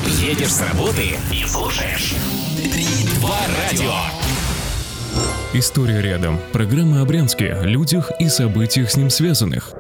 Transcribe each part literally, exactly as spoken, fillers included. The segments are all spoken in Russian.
Едешь с работы и слушаешь три два радио. История рядом. Программа о Брянске, людях и событиях с ним связанных.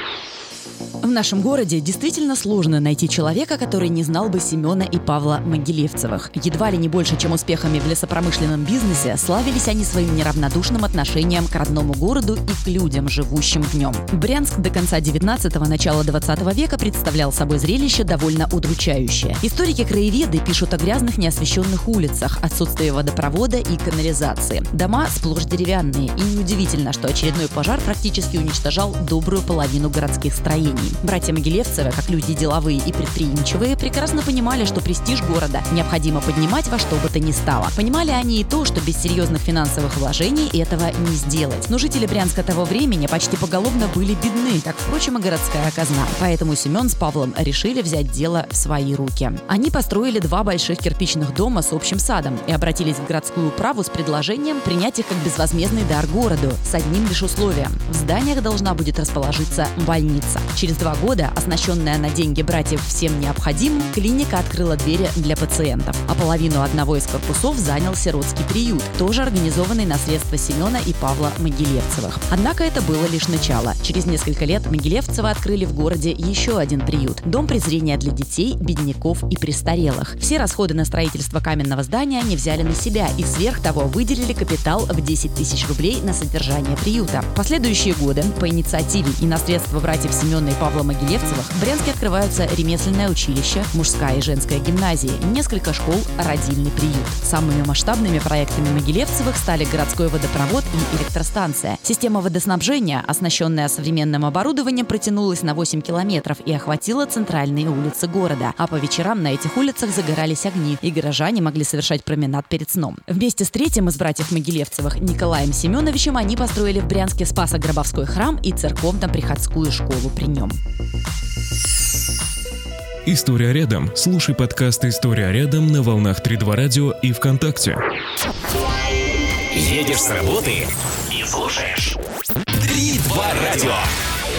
В нашем городе действительно сложно найти человека, который не знал бы Семена и Павла Могилевцевых. Едва ли не больше, чем успехами в лесопромышленном бизнесе, славились они своим неравнодушным отношением к родному городу и к людям, живущим в нем. Брянск до конца девятнадцатого – начала двадцатого века представлял собой зрелище довольно удручающее. Историки-краеведы пишут о грязных неосвещенных улицах, отсутствии водопровода и канализации. Дома сплошь деревянные, и неудивительно, что очередной пожар практически уничтожал добрую половину городских строений. Братья Могилевцевы, как люди деловые и предприимчивые, прекрасно понимали, что престиж города необходимо поднимать во что бы то ни стало. Понимали они и то, что без серьезных финансовых вложений этого не сделать. Но жители Брянска того времени почти поголовно были бедны, как, впрочем, и городская казна. Поэтому Семен с Павлом решили взять дело в свои руки. Они построили два больших кирпичных дома с общим садом и обратились в городскую управу с предложением принять их как безвозмездный дар городу, с одним лишь условием – в зданиях должна будет расположиться больница. Через два года, оснащенная на деньги братьев всем необходимым, клиника открыла двери для пациентов, а половину одного из корпусов занял сиротский приют, тоже организованный на средства Семена и Павла Могилевцевых. Однако это было лишь начало. Через несколько лет Могилевцевы открыли в городе еще один приют – дом презрения для детей, бедняков и престарелых. Все расходы на строительство каменного здания они взяли на себя и сверх того выделили капитал в десять тысяч рублей на содержание приюта. В последующие годы по инициативе и на средства братьев Семена и Павла Могилевцевых в Брянске открываются ремесленное училище, мужская и женская гимназии, несколько школ, родильный приют. Самыми масштабными проектами Могилевцевых стали городской водопровод и электростанция. Система водоснабжения, оснащенная современным оборудованием, протянулась на восемь километров и охватила центральные улицы города. А по вечерам на этих улицах загорались огни, и горожане могли совершать променад перед сном. Вместе с третьим из братьев Могилевцевых, Николаем Семеновичем, они построили в Брянске Спасо-Гробовской храм и церковно-приходскую школу при нем. История рядом. Слушай подкаст «История рядом» на волнах три два радио и ВКонтакте. Едешь с работы и слушаешь три два радио.